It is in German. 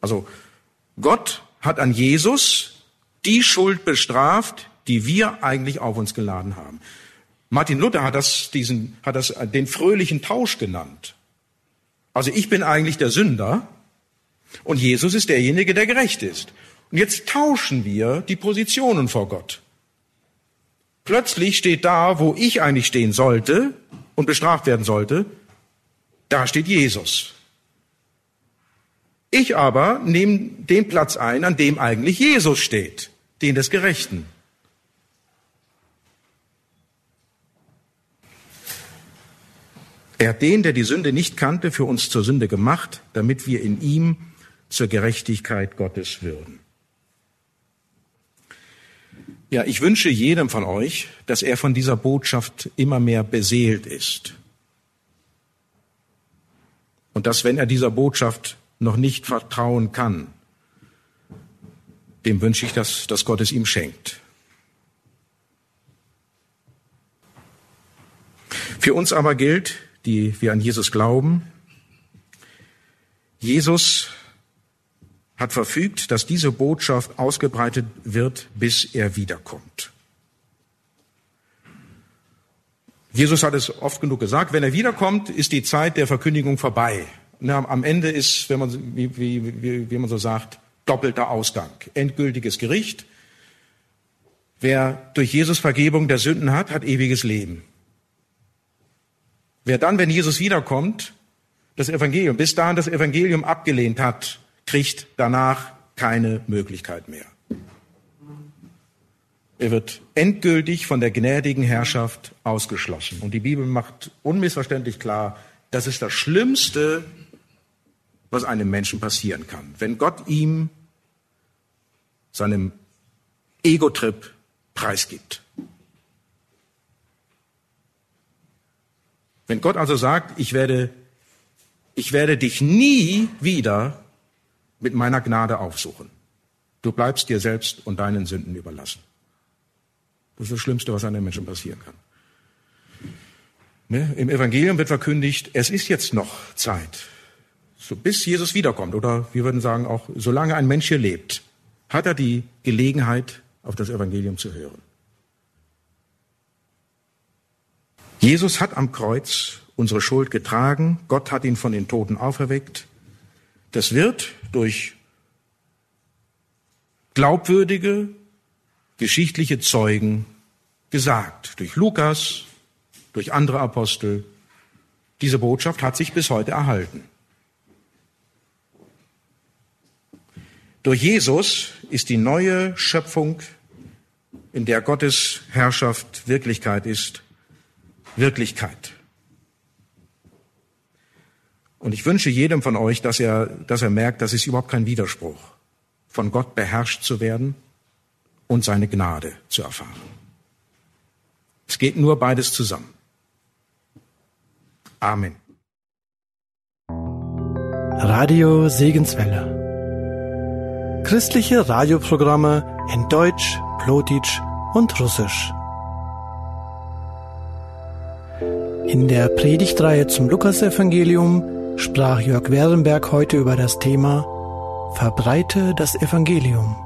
Also Gott hat an Jesus die Schuld bestraft, die wir eigentlich auf uns geladen haben. Martin Luther hat das den fröhlichen Tausch genannt. Also ich bin eigentlich der Sünder und Jesus ist derjenige, der gerecht ist. Und jetzt tauschen wir die Positionen vor Gott. Plötzlich steht da, wo ich eigentlich stehen sollte und bestraft werden sollte, da steht Jesus. Ich aber nehme den Platz ein, an dem eigentlich Jesus steht, den des Gerechten. Er hat den, der die Sünde nicht kannte, für uns zur Sünde gemacht, damit wir in ihm zur Gerechtigkeit Gottes würden. Ja, ich wünsche jedem von euch, dass er von dieser Botschaft immer mehr beseelt ist. Und dass, wenn er dieser Botschaft noch nicht vertrauen kann, dem wünsche ich, dass Gott es ihm schenkt. Für uns aber gilt, die wir an Jesus glauben, Jesus hat verfügt, dass diese Botschaft ausgebreitet wird, bis er wiederkommt. Jesus hat es oft genug gesagt, wenn er wiederkommt, ist die Zeit der Verkündigung vorbei. Am Ende ist, wenn man, wie man so sagt, doppelter Ausgang, endgültiges Gericht. Wer durch Jesus Vergebung der Sünden hat, hat ewiges Leben. Wer dann, wenn Jesus wiederkommt, bis dahin das Evangelium abgelehnt hat, kriegt danach keine Möglichkeit mehr. Er wird endgültig von der gnädigen Herrschaft ausgeschlossen. Und die Bibel macht unmissverständlich klar, das ist das Schlimmste, was einem Menschen passieren kann. Wenn Gott ihm seinem Ego-Trip preisgibt. Wenn Gott also sagt, ich werde dich nie wieder mit meiner Gnade aufsuchen. Du bleibst dir selbst und deinen Sünden überlassen. Das ist das Schlimmste, was einem Menschen passieren kann. Ne? Im Evangelium wird verkündigt, es ist jetzt noch Zeit. So bis Jesus wiederkommt, oder wir würden sagen auch, solange ein Mensch hier lebt, hat er die Gelegenheit, auf das Evangelium zu hören. Jesus hat am Kreuz unsere Schuld getragen, Gott hat ihn von den Toten auferweckt. Das wird durch glaubwürdige, geschichtliche Zeugen gesagt, durch Lukas, durch andere Apostel. Diese Botschaft hat sich bis heute erhalten. Durch Jesus ist die neue Schöpfung, in der Gottes Herrschaft Wirklichkeit ist, Wirklichkeit. Und ich wünsche jedem von euch, dass er merkt, das ist überhaupt kein Widerspruch, von Gott beherrscht zu werden und seine Gnade zu erfahren. Es geht nur beides zusammen. Amen. Radio Segenswelle. Christliche Radioprogramme in Deutsch, Plotitsch und Russisch. In der Predigtreihe zum Lukasevangelium sprach Jörg Werenberg heute über das Thema Verbreite das Evangelium.